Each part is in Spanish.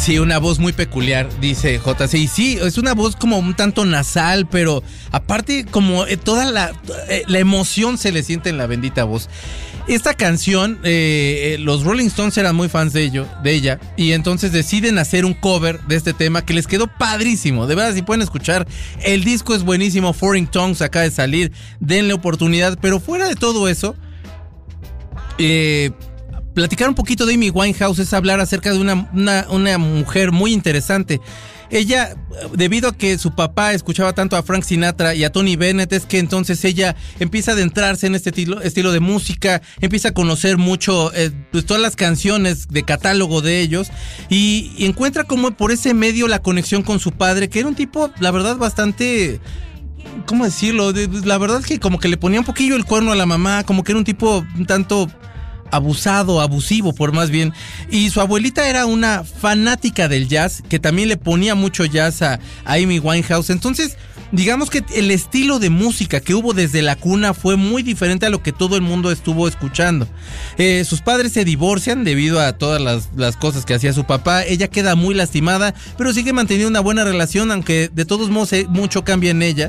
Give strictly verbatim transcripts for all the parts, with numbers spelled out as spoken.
Sí, una voz muy peculiar, dice J C. Y sí, es una voz como un tanto nasal, pero aparte como eh, toda la, eh, la emoción se le siente en la bendita voz. Esta canción, eh, eh, los Rolling Stones eran muy fans de ello, de ella, y entonces deciden hacer un cover de este tema que les quedó padrísimo. De verdad, si pueden escuchar, el disco es buenísimo. Foreign Tongues acaba de salir, denle oportunidad. Pero fuera de todo eso, eh, platicar un poquito de Amy Winehouse es hablar acerca de una, una, una mujer muy interesante. Ella, debido a que su papá escuchaba tanto a Frank Sinatra y a Tony Bennett, es que entonces ella empieza a adentrarse en este estilo, estilo de música, empieza a conocer mucho eh, pues todas las canciones de catálogo de ellos y, y encuentra como por ese medio la conexión con su padre, que era un tipo, la verdad, bastante... ¿Cómo decirlo? La verdad es que como que le ponía un poquillo el cuerno a la mamá, como que era un tipo un tanto... abusado, abusivo por más bien, y su abuelita era una fanática del jazz, que también le ponía mucho jazz a, a Amy Winehouse. Entonces, digamos que el estilo de música que hubo desde la cuna fue muy diferente a lo que todo el mundo estuvo escuchando. Eh, sus padres se divorcian debido a todas las, las cosas que hacía su papá. Ella queda muy lastimada, pero sigue manteniendo una buena relación, aunque de todos modos eh, mucho cambia en ella.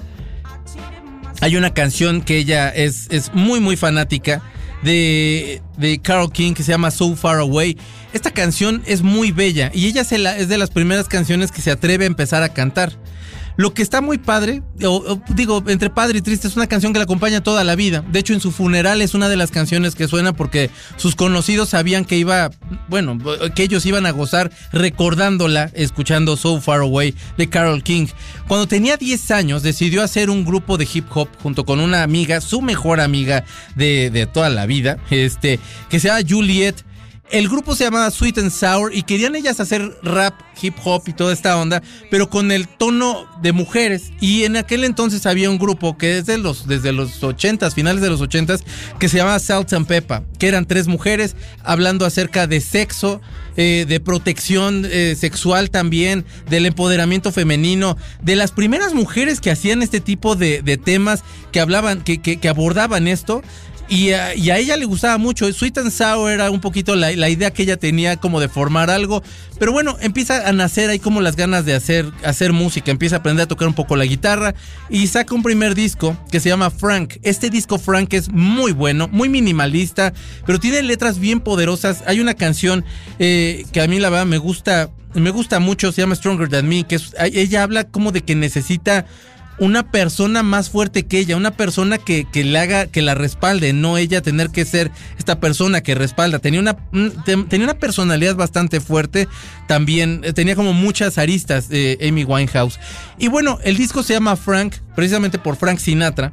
Hay una canción que ella es, es muy muy fanática de, de Carole King, que se llama So Far Away. Esta canción es muy bella y ella se la, es de las primeras canciones que se atreve a empezar a cantar. Lo que está muy padre, o, o, digo, entre padre y triste, es una canción que la acompaña toda la vida. De hecho, en su funeral es una de las canciones que suena porque sus conocidos sabían que iba, bueno, que ellos iban a gozar recordándola, escuchando So Far Away de Carole King. Cuando tenía diez años, decidió hacer un grupo de hip hop junto con una amiga, su mejor amiga de, de toda la vida, este, que se llama Juliet. El grupo se llamaba Sweet and Sour y querían ellas hacer rap, hip hop y toda esta onda, pero con el tono de mujeres. Y en aquel entonces había un grupo que desde los, desde los ochentas, finales de los ochentas, que se llamaba Salt and Pepper, que eran tres mujeres hablando acerca de sexo, eh, de protección eh, sexual también, del empoderamiento femenino, de las primeras mujeres que hacían este tipo de, de temas, que hablaban, que, que, que abordaban esto. Y a, y a ella le gustaba mucho. Sweet and Sour era un poquito la, la idea que ella tenía como de formar algo. Pero bueno, empieza a nacer ahí como las ganas de hacer, hacer música. Empieza a aprender a tocar un poco la guitarra y saca un primer disco que se llama Frank. Este disco Frank es muy bueno, muy minimalista, pero tiene letras bien poderosas. Hay una canción eh, que a mí la verdad me gusta, me gusta mucho, se llama Stronger Than Me, que es, ella habla como de que necesita una persona más fuerte que ella, una persona que, que le haga, que la respalde, no ella tener que ser esta persona que respalda. Tenía una, tenía una personalidad bastante fuerte, también tenía como muchas aristas de Amy Winehouse. Y bueno, el disco se llama Frank, precisamente por Frank Sinatra.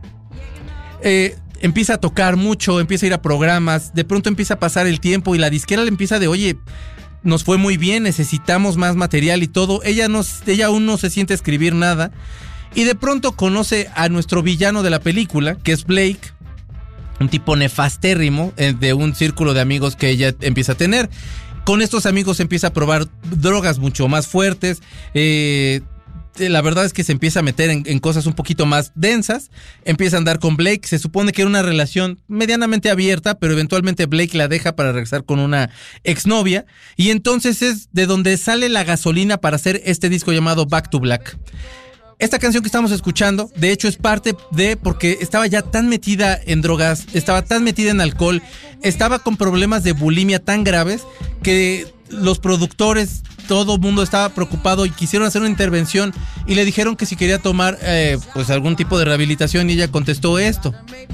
Eh, empieza a tocar mucho, empieza a ir a programas, de pronto empieza a pasar el tiempo y la disquera le empieza de, oye, nos fue muy bien, necesitamos más material y todo. Ella, no, ella aún no se siente a escribir nada. Y de pronto conoce a nuestro villano de la película, que es Blake, un tipo nefastérrimo eh, de un círculo de amigos que ella empieza a tener. Con estos amigos empieza a probar drogas mucho más fuertes. Eh, la verdad es que se empieza a meter en, en cosas un poquito más densas. Empieza a andar con Blake. Se supone que era una relación medianamente abierta, pero eventualmente Blake la deja para regresar con una exnovia. Y entonces es de donde sale la gasolina para hacer este disco llamado Back to Black. Esta canción que estamos escuchando, de hecho, es parte de, porque estaba ya tan metida en drogas, estaba tan metida en alcohol, estaba con problemas de bulimia tan graves que los productores, todo el mundo estaba preocupado y quisieron hacer una intervención y le dijeron que si quería tomar eh, pues algún tipo de rehabilitación y ella contestó esto.